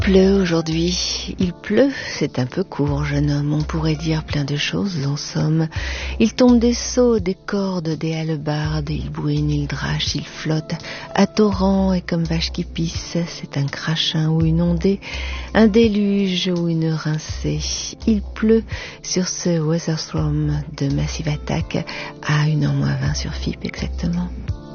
pleut aujourd'hui, il pleut, c'est un peu court, jeune homme, on pourrait dire plein de choses en somme. Il tombe des seaux, des cordes, des hallebardes, il bouine, il drache, il flotte, à torrent et comme vache qui pisse, c'est un crachin ou une ondée, un déluge ou une rincée. Il pleut sur ce Weatherstorm de Massive Attack à 1h moins 20 sur FIP exactement.